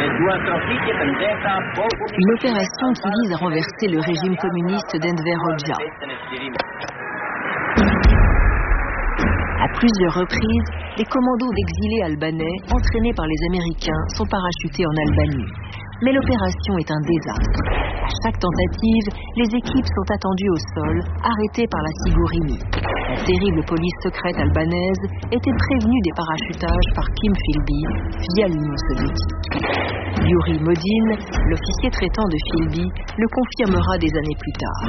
Une opération qui vise à renverser le régime communiste d'Enver Hoxha. À plusieurs reprises, les commandos d'exilés albanais, entraînés par les Américains, sont parachutés en Albanie. Mais l'opération est un désastre. À chaque tentative, les équipes sont attendues au sol, arrêtées par la Sigurimi. La terrible police secrète albanaise était prévenue des parachutages par Kim Philby via l'Union soviétique. Yuri Modin, l'officier traitant de Philby, le confirmera des années plus tard.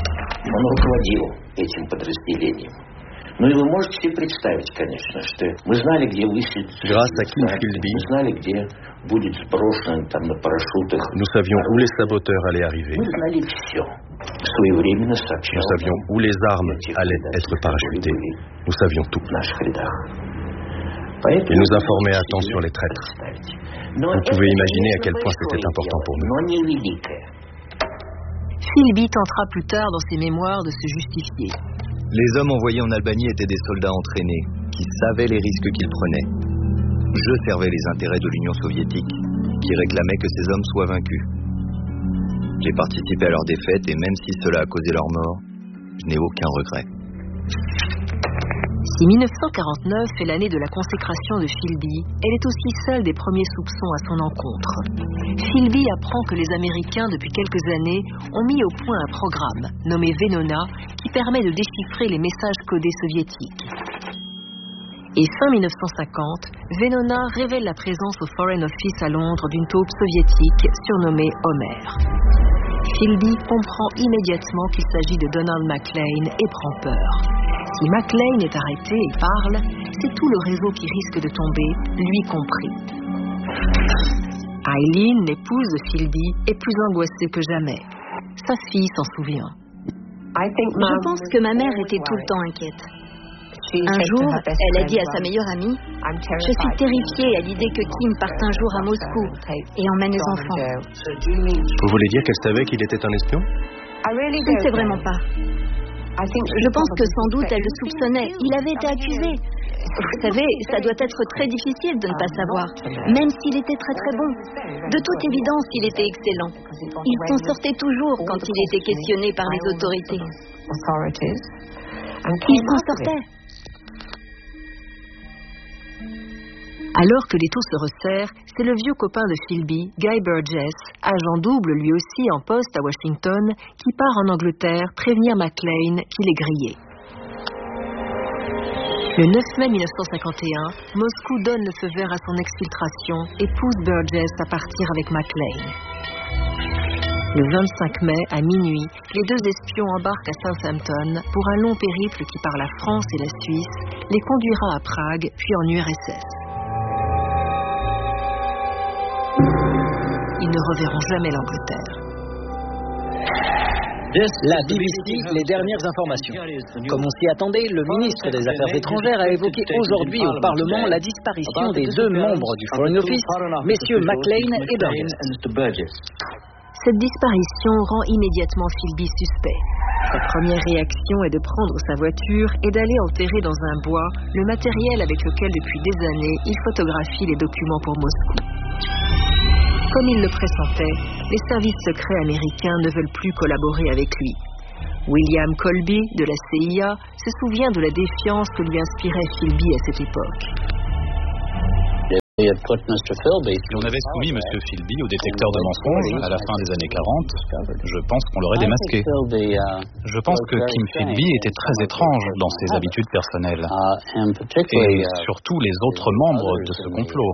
Ну и вы можете себе представить, конечно, что мы знали, где высадят, grâce à Kim Philby, мы знали, где будет сброшено там на парашютах. Nous savions où les saboteurs allaient arriver. Мы знали все. Своевременно сообщал. Nous savions où les armes allaient être parachutées. Nous savions tout. В наших рядах. Il nous informait à temps sur les traîtres. Vous pouvez imaginer à quel point c'était important pour nous. Philby tentera plus tard dans ses mémoires de se justifier. Les hommes envoyés en Albanie étaient des soldats entraînés, qui savaient les risques qu'ils prenaient. Je servais les intérêts de l'Union soviétique, qui réclamait que ces hommes soient vaincus. J'ai participé à leur défaite et même si cela a causé leur mort, je n'ai aucun regret. Si 1949 est l'année de la consécration de Philby, elle est aussi celle des premiers soupçons à son encontre. Philby apprend que les Américains, depuis quelques années, ont mis au point un programme, nommé Venona, qui permet de déchiffrer les messages codés soviétiques. Et fin 1950, Venona révèle la présence au Foreign Office à Londres d'une taupe soviétique surnommée Homer. Philby comprend immédiatement qu'il s'agit de Donald McLean et prend peur. Si McLean est arrêté et parle, c'est tout le réseau qui risque de tomber, lui compris. Eileen, l'épouse de Philby, est plus angoissée que jamais. Sa fille s'en souvient. Je pense que ma mère était tout le temps inquiète. Un jour, elle a dit à sa meilleure amie « Je suis terrifiée à l'idée que Kim parte un jour à Moscou et emmène les enfants. » Vous voulez dire qu'elle savait qu'il était un espion? Je ne sais vraiment pas. Je pense que sans doute elle le soupçonnait. Il avait été accusé. Vous savez, ça doit être très difficile de ne pas savoir, même s'il était très très bon. De toute évidence, il était excellent. Il s'en sortait toujours quand il était questionné par les autorités. Il s'en sortait. Alors que l'étau se resserre, c'est le vieux copain de Philby, Guy Burgess, agent double lui aussi en poste à Washington, qui part en Angleterre prévenir McLean qu'il est grillé. Le 9 mai 1951, Moscou donne le feu vert à son exfiltration et pousse Burgess à partir avec McLean. Le 25 mai, à minuit, les deux espions embarquent à Southampton pour un long périple qui, par la France et la Suisse, les conduira à Prague puis en URSS. Ils ne reverront jamais l'Angleterre. La BBC, les dernières informations. Comme on s'y attendait, le ministre des Affaires étrangères a évoqué aujourd'hui au Parlement la disparition des deux membres du Foreign Office, messieurs McLean et Burgess. Cette disparition rend immédiatement Philby suspect. Sa première réaction est de prendre sa voiture et d'aller enterrer dans un bois le matériel avec lequel depuis des années il photographie les documents pour Moscou. Comme il le pressentait, les services secrets américains ne veulent plus collaborer avec lui. William Colby, de la CIA, se souvient de la défiance que lui inspirait Philby à cette époque. Si on avait soumis M. Philby au détecteur de mensonges à la fin des années 40, je pense qu'on l'aurait démasqué. Je pense que Kim Philby était très étrange dans ses habitudes personnelles, et surtout les autres membres de ce complot.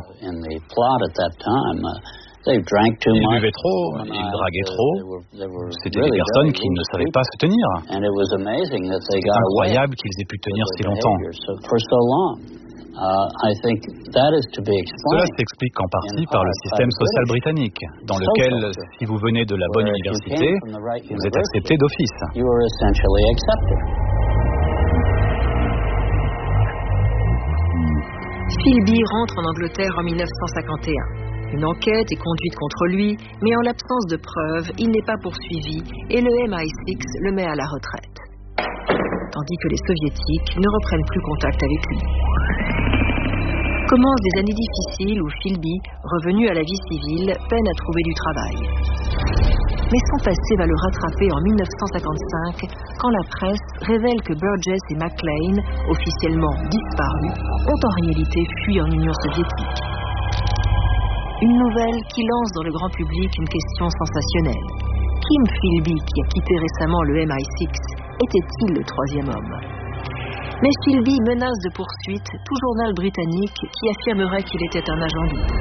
Ils buvaient trop, ils draguaient trop. C'était des personnes qui ne savaient pas se tenir. C'est incroyable qu'ils aient pu tenir si longtemps. Cela s'explique en partie par le système social britannique, dans lequel, si vous venez de la bonne université, vous êtes accepté d'office. Philby rentre en Angleterre en 1951. Une enquête est conduite contre lui, mais en l'absence de preuves, il n'est pas poursuivi et le MI6 le met à la retraite. Tandis que les soviétiques ne reprennent plus contact avec lui. Commencent des années difficiles où Philby, revenu à la vie civile, peine à trouver du travail. Mais son passé va le rattraper en 1955 quand la presse révèle que Burgess et McLean, officiellement disparus, ont en réalité fui en Union soviétique. Une nouvelle qui lance dans le grand public une question sensationnelle. Kim Philby, qui a quitté récemment le MI6, était-il le troisième homme ? Mais Philby menace de poursuite tout journal britannique qui affirmerait qu'il était un agent libre.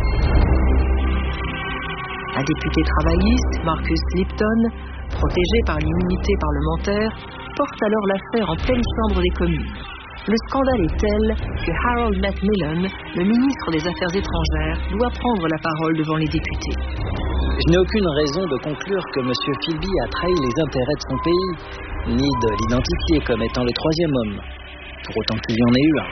Un député travailliste, Marcus Lipton, protégé par l'immunité parlementaire, porte alors l'affaire en pleine chambre des communes. Le scandale est tel que Harold Macmillan, le ministre des Affaires étrangères, doit prendre la parole devant les députés. Je n'ai aucune raison de conclure que M. Philby a trahi les intérêts de son pays, ni de l'identifier comme étant le troisième homme, pour autant qu'il y en ait eu un.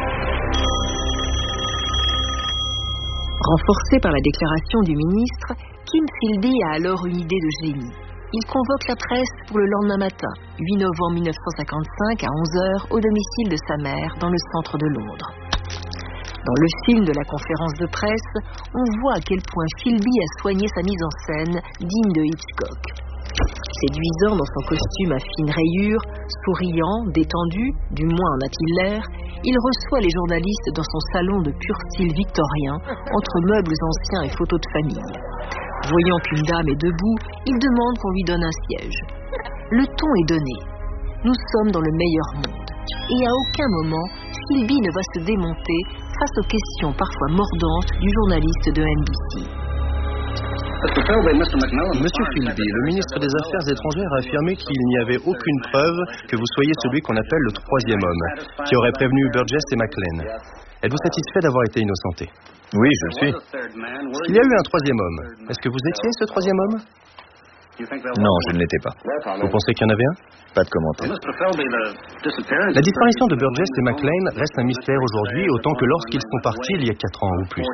Renforcé par la déclaration du ministre, Kim Philby a alors une idée de génie. Il convoque la presse pour le lendemain matin, 8 novembre 1955 à 11h, au domicile de sa mère, dans le centre de Londres. Dans le film de la conférence de presse, on voit à quel point Philby a soigné sa mise en scène, digne de Hitchcock. Séduisant dans son costume à fines rayures, souriant, détendu, du moins en a-t-il l'air, il reçoit les journalistes dans son salon de pur style victorien, entre meubles anciens et photos de famille. Voyant qu'une dame est debout, il demande qu'on lui donne un siège. Le ton est donné. Nous sommes dans le meilleur monde. Et à aucun moment, Philby ne va se démonter face aux questions parfois mordantes du journaliste de NBC. Monsieur Philby, le ministre des Affaires étrangères a affirmé qu'il n'y avait aucune preuve que vous soyez celui qu'on appelle le troisième homme, qui aurait prévenu Burgess et McLean. Êtes-vous satisfait d'avoir été innocenté ? Oui, je le suis. S'il y a eu un troisième homme, est-ce que vous étiez ce troisième homme ? Non, je ne l'étais pas. Vous pensez qu'il y en avait un ? Pas de commentaire. La disparition de Burgess et McLean reste un mystère aujourd'hui, autant que lorsqu'ils sont partis il y a 4 ans ou plus.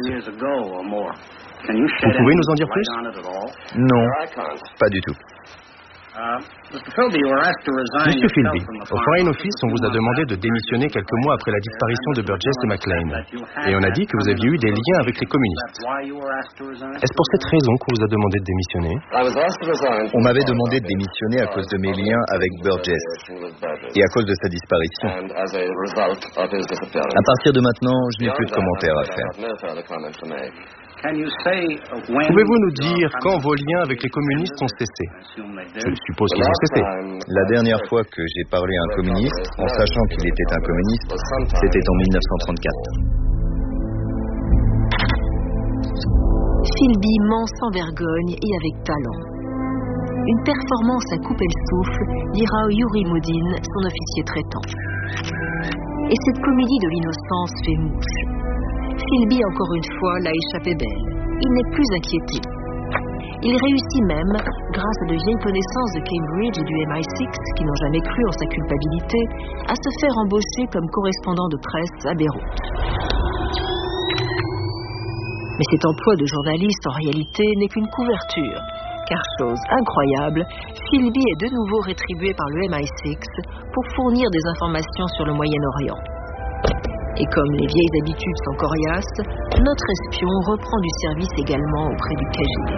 Vous pouvez nous en dire plus ? Non, pas du tout. Monsieur Philby, au Foreign Office, on vous a demandé de démissionner quelques mois après la disparition de Burgess et McLean. Et on a dit que vous aviez eu des liens avec les communistes. Est-ce pour cette raison qu'on vous a demandé de démissionner ? On m'avait demandé de démissionner à cause de mes liens avec Burgess et à cause de sa disparition. À partir de maintenant, je n'ai plus de commentaires à faire. Pouvez-vous nous dire quand vos liens avec les communistes ont cessé ? Je suppose qu'ils ont cessé. La dernière fois que j'ai parlé à un communiste, en sachant qu'il était un communiste, c'était en 1934. Philby ment sans vergogne et avec talent. Une performance à couper le souffle, dira Yuri Modine, son officier traitant. Et cette comédie de l'innocence fait mouche. Philby, encore une fois, l'a échappé belle. Il n'est plus inquiété. Il réussit même, grâce à de vieilles connaissances de Cambridge et du MI6 qui n'ont jamais cru en sa culpabilité, à se faire embaucher comme correspondant de presse à Beyrouth. Mais cet emploi de journaliste, en réalité, n'est qu'une couverture. Car, chose incroyable, Philby est de nouveau rétribué par le MI6 pour fournir des informations sur le Moyen-Orient. Et comme les vieilles habitudes sont coriaces, notre espion reprend du service également auprès du KGB.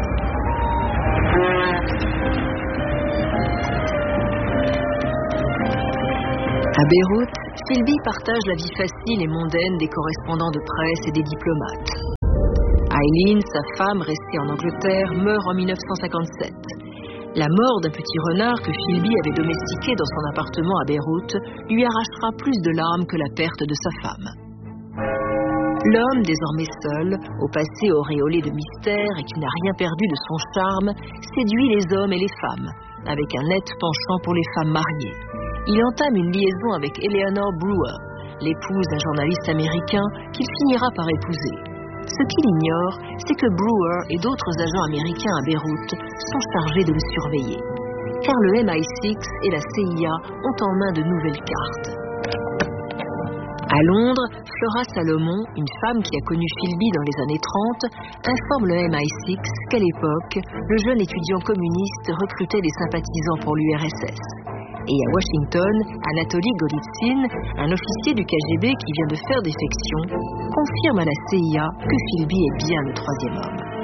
À Beyrouth, Philby partage la vie facile et mondaine des correspondants de presse et des diplomates. Eileen, sa femme restée en Angleterre, meurt en 1957. La mort d'un petit renard que Philby avait domestiqué dans son appartement à Beyrouth lui arrachera plus de larmes que la perte de sa femme. L'homme, désormais seul, au passé auréolé de mystère et qui n'a rien perdu de son charme, séduit les hommes et les femmes, avec un net penchant pour les femmes mariées. Il entame une liaison avec Eleanor Brewer, l'épouse d'un journaliste américain qu'il finira par épouser. Ce qu'il ignore, c'est que Brewer et d'autres agents américains à Beyrouth sont chargés de le surveiller. Car le MI6 et la CIA ont en main de nouvelles cartes. À Londres, Flora Salomon, une femme qui a connu Philby dans les années 30, informe le MI6 qu'à l'époque, le jeune étudiant communiste recrutait des sympathisants pour l'URSS. Et à Washington, Anatoly Golitsyn, un officier du KGB qui vient de faire défection, confirme à la CIA que Philby est bien le troisième homme.